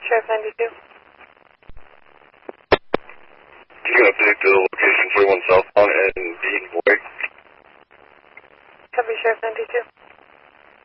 Sheriff 92. You can update the location 41 southbound and Beaton Boy. Copy, Sheriff 92.